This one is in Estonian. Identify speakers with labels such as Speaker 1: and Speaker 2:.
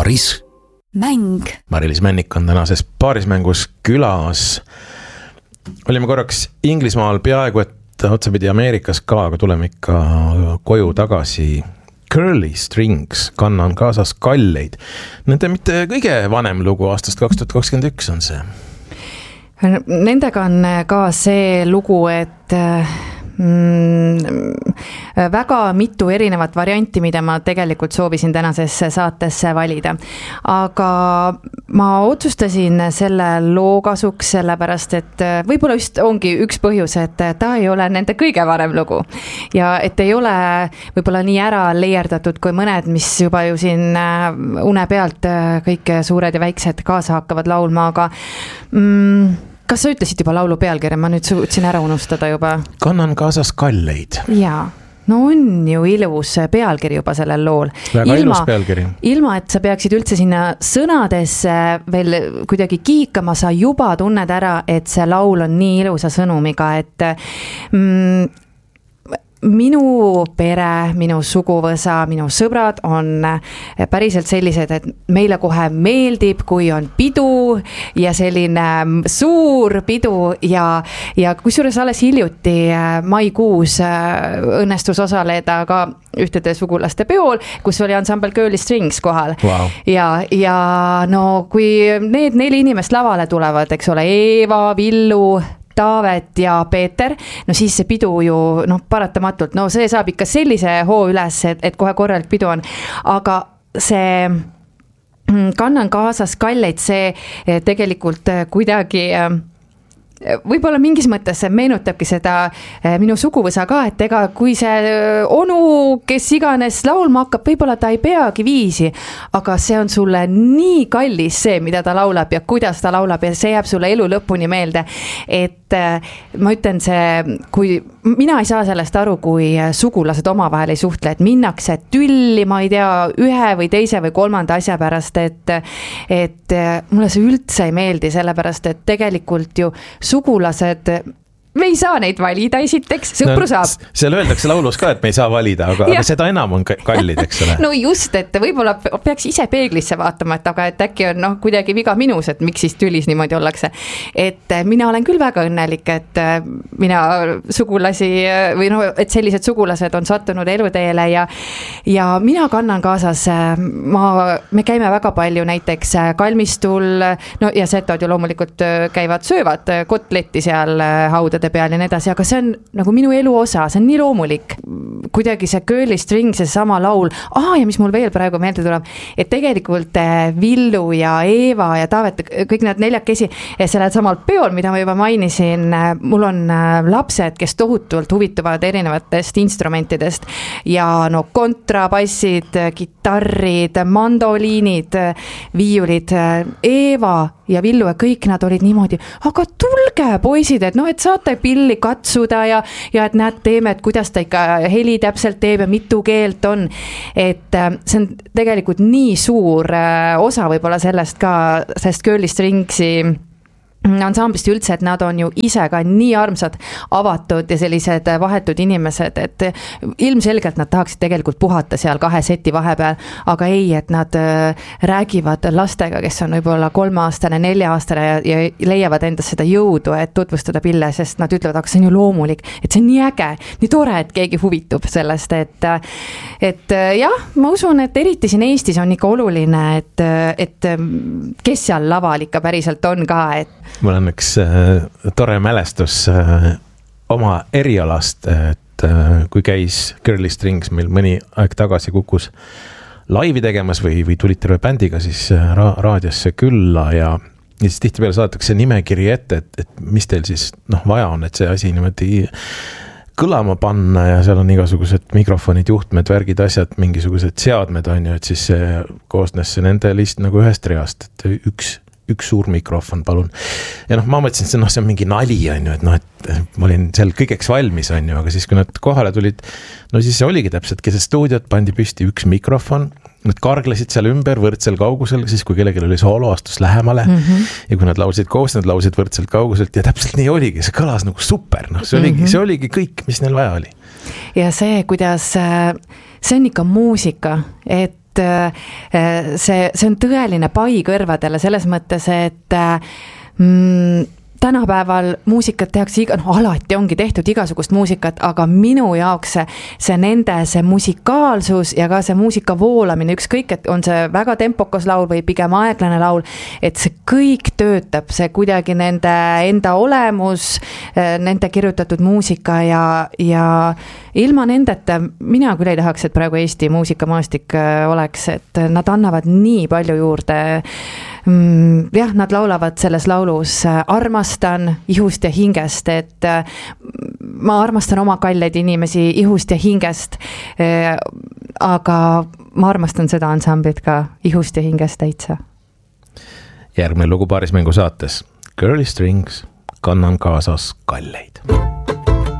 Speaker 1: Paaris mäng. Mari-Liis Männik on tänases paarismängus külas. Olime korraks Inglismaal peaaegu, et otsapidi Ameerikas ka, aga tuleme ikka koju tagasi. Curly Strings, kannan kaasas kalleid. Nende mitte kõige vanem lugu aastast 2021 on see.
Speaker 2: Nendega on ka see lugu, et väga mitu erinevat varianti, mida ma tegelikult soovisin tänasesse saatesse valida. Aga ma otsustasin selle loo kasuks sellepärast, et võib-olla just ongi üks põhjus, et ta ei ole nende kõige varem lugu. Ja et ei ole võib-olla nii ära leierdatud kui mõned, mis juba ju siin une pealt kõik suured ja väiksed kaasa hakkavad laulma, aga kas sa ütlesid juba laulu pealkirja? Ma nüüd suutsin ära unustada juba.
Speaker 1: Kannan kaasas kalleid.
Speaker 2: Jaa, no on ju ilus pealkiri juba sellel lool.
Speaker 1: Väga ilus pealkiri.
Speaker 2: Ilma, et sa peaksid üldse sinna sõnadesse veel kuidagi kiikama, sa juba tunned ära, et see laul on nii ilusa sõnumiga, et minu pere, minu suguvõsa, minu sõbrad on päriselt sellised, et meile kohe meeldib, kui on pidu ja selline suur pidu ja kusjuures alles hiljuti maikuus õnnestus osaleda ka ühtede sugulaste peol, kus oli ansambel Curly Strings kohal.
Speaker 1: Wow.
Speaker 2: Ja no kui need 4 inimest lavale tulevad, eks ole, Eeva, Villu, Taavet ja Peeter, no siis see pidu ju paratamatult, see saab ikka sellise hoo üles, et kohe korralik pidu on, aga see kannan kaasas kalleid, see tegelikult kuidagi võib-olla mingis mõttes meenutabki seda minu suguvõsa ka, et ega kui see onu, kes iganes laulma hakkab, võib-olla ta ei peagi viisi, aga see on sulle nii kallis see, mida ta laulab ja kuidas ta laulab ja see jääb sulle elu lõpuni meelde, et ma ütlen kui mina ei saa sellest aru, kui sugulased omavahel ei suhtle, et minnakse tülli, ma ei tea, ühe või teise või kolmanda asja pärast, et mulle see üldse ei meeldi, sellepärast, et tegelikult ju sugulased, me ei saa neid valida esiteks, sõpru saab.
Speaker 1: Seal öeldakse laulus ka, et me ei saa valida, aga seda enam on kallid, eks ole.
Speaker 2: No just, et võib-olla peaks ise peeglisse vaatama, et äkki on kuidagi viga minus, et miks siis tülis niimoodi ollakse. Et mina olen küll väga õnnelik, et mina sugulasi või et sellised sugulased on sattunud eluteele ja mina kannan kaasas, me käime väga palju näiteks kalmistul, ja setod ju loomulikult käivad söövad kotletti seal haudade peal ja nii edasi, aga see on nagu minu elu osa, see on nii loomulik. Kuidagi see Curly Strings, see sama laul, ja mis mul veel praegu meelde tuleb, et tegelikult Villu ja Eeva ja Taavet, kõik need 4 sellel samal peol, mida ma juba mainisin, mul on lapsed, kes tohutult huvituvad erinevatest instrumentidest ja kontrabassid, kitarrid, mandoliinid, viiulid, Eeva ja Villu ja kõik nad olid niimoodi, aga tulge poisid, et et saate pilli katsuda ja et näed, teeme, et kuidas ta ikka heli täpselt teeb ja mitu keelt on, et see on tegelikult nii suur osa võib-olla sellest ka, sest Curly Stringsi ansamblist üldse, et nad on ju ise ka nii armsad, avatud ja sellised vahetud inimesed, et ilmselgelt nad tahaksid tegelikult puhata seal 2 seti vahepeal, aga ei, et nad räägivad lastega, kes on võib-olla 3-aastane, 4-aastane ja leiavad endast seda jõudu, et tutvustada pille, sest nad ütlevad, aga see on ju loomulik, et see on nii äge, nii tore, et keegi huvitub sellest, et jah, ma usun, et eriti siin Eestis on ikka oluline, et kes seal laval ikka päriselt on ka, et
Speaker 1: mul on üks tore mälestus oma erialast, et kui käis Curly Strings meil mõni aeg tagasi Kukus laivi tegemas või tulid terve bändiga siis raadiosse külla ja siis tihtipeale saadetakse nimekiri ette, et mis teil siis vaja on, et see asi niimoodi kõlama panna ja seal on igasugused mikrofonid, juhtmed, värgid, asjad, mingisugused seadmed on ju, et siis see koosnes nende list nagu ühest reast, et üks suur mikrofon, palun. Ja ma mõtlesin, et see on mingi nali, on ju, et ma olin seal kõigeks valmis, on ju, aga siis, kui nad kohale tulid, siis see oligi täpselt keset stuudiot, pandi püsti üks mikrofon, nad karglesid seal ümber võrdsel kaugusel, siis kui kellelgi oli soolo, astus lähemale ja kui nad laulsid koos, nad laulsid võrdselt kauguselt ja täpselt nii oligi, see kõlas nagu super, see oligi kõik, mis neil vaja oli.
Speaker 2: Ja see, kuidas see on ikka muusika, et et see on tõeline pai kõrvadele selles mõttes, et tänapäeval muusikat tehakse alati ongi tehtud igasugust muusikat, aga minu jaoks see nende see musikaalsus ja ka see muusika voolamine, ükskõik, et on see väga tempokas laul või pigem aeglane laul, et see kõik töötab, see kuidagi nende enda olemus, nende kirjutatud muusika ja ilma nendeta mina küll ei tahaks, et praegu Eesti muusikamaastik oleks, et nad annavad nii palju juurde. Jah, nad laulavad selles laulus armastan ihust ja hingest, et ma armastan oma kalleid inimesi ihust ja hingest, aga ma armastan seda ansamblit ka ihust ja hingest täitsa.
Speaker 1: Järgmine lugu Paarismängu saates. Girly Strings, kannan kaasas kalleid.